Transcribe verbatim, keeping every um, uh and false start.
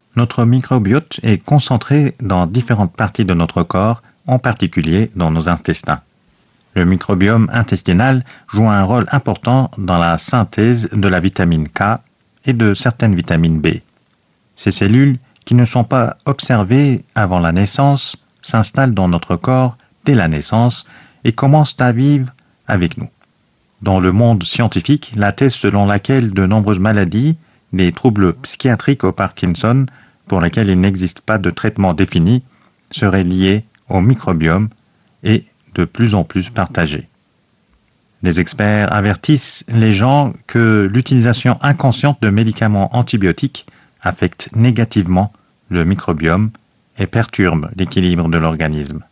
Notre microbiote est concentré dans différentes parties de notre corps, en particulier dans nos intestins. Le microbiome intestinal joue un rôle important dans la synthèse de la vitamine K et de certaines vitamines B. Ces cellules, qui ne sont pas observées avant la naissance, s'installent dans notre corps dès la naissance et commencent à vivre avec nous. Dans le monde scientifique, la thèse selon laquelle de nombreuses maladies, des troubles psychiatriques au Parkinson, pour lesquels il n'existe pas de traitement défini, seraient liés au microbiome et de plus en plus partagée. Les experts avertissent les gens que l'utilisation inconsciente de médicaments antibiotiques affecte négativement le microbiome et perturbe l'équilibre de l'organisme.